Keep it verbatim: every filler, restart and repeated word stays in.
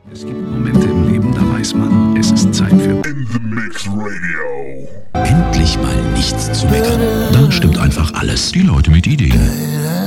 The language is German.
Es gibt Momente im Leben, da weiß man, es ist Zeit für In the Mix Radio. endlich mal nichts zu meckern. Da stimmt einfach alles. Die Leute mit Ideen.